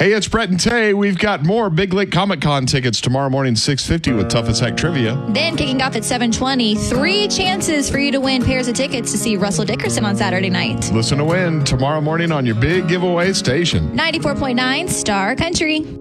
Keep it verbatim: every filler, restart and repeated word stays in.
Hey, it's Brett and Tay. We've got more Big Lake Comic Con tickets tomorrow morning, six fifty with Tough as Heck Trivia. Then kicking off at seven twenty, three chances for you to win pairs of tickets to see Russell Dickerson on Saturday night. Listen to win tomorrow morning on your big giveaway station. ninety-four point nine Star Country.